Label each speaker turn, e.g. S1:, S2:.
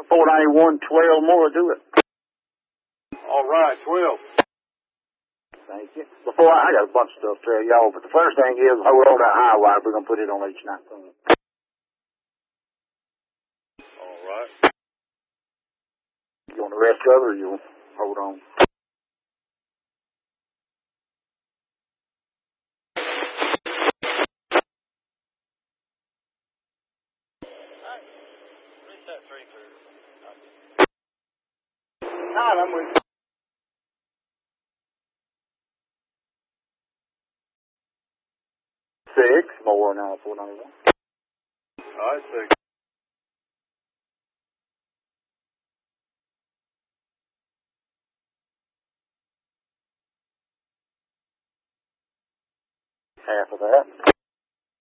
S1: 491, 12 more will do it.
S2: All right, 12.
S1: Thank you. Before I got a bunch of stuff to tell y'all, but the first thing is hold on that high wire. We're gonna put it on H19.
S2: All right.
S1: You want the rest of it, or you hold on?
S2: Reset 3 clear.
S1: All right, I'm with you. Six more now, 491.
S2: All right, 6.
S1: Half of that.